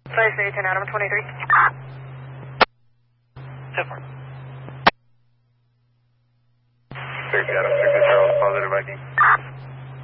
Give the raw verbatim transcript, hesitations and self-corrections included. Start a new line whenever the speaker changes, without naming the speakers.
Place me ten Adam twenty-three.
Super.
six Adam six Charles, positive I D.